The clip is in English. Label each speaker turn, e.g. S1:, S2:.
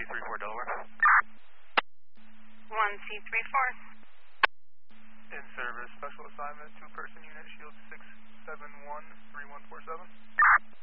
S1: 1C34 Delaware.
S2: 1C34.
S3: In service, special assignment, 2-person unit, shield 671-3147.